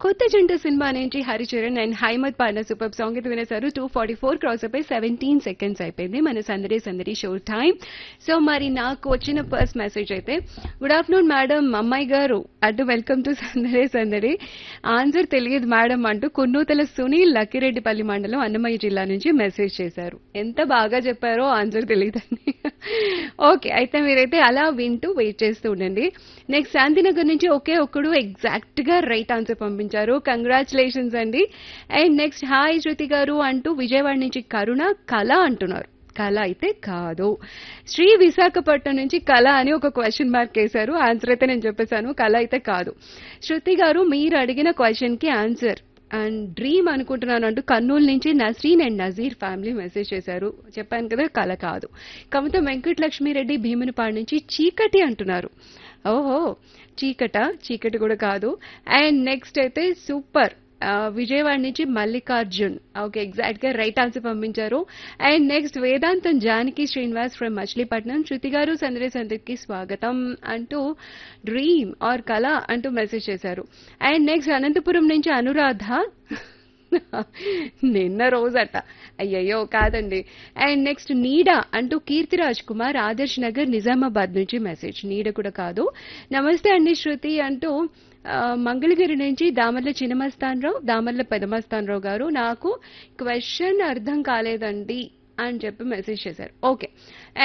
కొత్త జంట సినిమా నుంచి హరిచరణ్ అండ్ హైమద్ పాడిన సూపర్ సాంగ్ అయితే వినేశారు. 2:44 క్రాస్ అయిపోయి 17 సెకండ్స్ అయిపోయింది మన సందడి సందడి షో టైం. సో మరి నాకు వచ్చిన ఫస్ట్ మెసేజ్ అయితే, గుడ్ ఆఫ్టర్నూన్ మేడం, అమ్మాయి గారు అటు వెల్కమ్ టు సందడి సందడి. ఆన్సర్ తెలియదు మేడం అంటూ కున్నూతల సునీల్ లక్కిరెడ్డిపల్లి మండలం అన్నమయ్య జిల్లా నుంచి మెసేజ్ చేశారు. ఎంత బాగా చెప్పారో ఆన్సర్ తెలియదండి. ఓకే, అయితే మీరైతే అలా వింటూ వెయిట్ చేస్తూ ఉండండి. నెక్స్ట్ శాంతినగర్ నుంచి ఒకే ఒక్కడు ఎగ్జాక్ట్ గా రైట్ ఆన్సర్ పంపించారు. కంగ్రాచులేషన్స్ అండి. అండ్ నెక్స్ట్ హాయ్ శృతి గారు అంటూ విజయవాడ నుంచి కరుణ కళ అంటున్నారు. కళ అయితే కాదు. శ్రీ విశాఖపట్నం నుంచి కళ అని ఒక క్వశ్చన్ మార్క్ వేశారు. ఆన్సర్ అయితే నేను చెప్పేశాను, కళ అయితే కాదు. శృతి గారు మీరు అడిగిన క్వశ్చన్ కి ఆన్సర్ అండ్ డ్రీమ్ అనుకుంటున్నాను అంటూ కర్నూలు నుంచి Nasreen and Nazir family message చేశారు. చెప్పాను కదా, కళ కాదు. కవిత వెంకటలక్ష్మిరెడ్డి భీమునిపాడు నుంచి చీకటి అంటున్నారు. ఓహో, చీకటి కూడా కాదు. అండ్ నెక్స్ట్ అయితే సూపర్ విజయవాడ నుంచి మల్లికార్జున్, ఓకే ఎగ్జాక్ట్ గా రైట్ ఆన్సర్ పంపించారు. And next Vedantam Janaki Srinivas from Machilipatnam, శృతి గారు సందడి సందడికి స్వాగతం అంటూ డ్రీమ్ ఆర్ కళ అంటూ మెసేజ్ చేశారు. అండ్ నెక్స్ట్ అనంతపురం నుంచి అనురాధ నిన్న రోజట, అయ్యయ్యో కాదండి. అండ్ నెక్స్ట్ నీడ అంటూ కీర్తిరాజ్ కుమార్ ఆదర్శ్ నగర్ నిజామాబాద్ నుంచి మెసేజ్, నీడ కూడా కాదు. నమస్తే అండి శృతి అంటూ మంగళగిరి నుంచి దామర్ల చిన్నమస్తానరావు, దామర్ల పెదమస్తానరావు గారు నాకు క్వశ్చన్ అర్థం కాలేదండి అని చెప్పి మెసేజ్ చేశారు. ఓకే,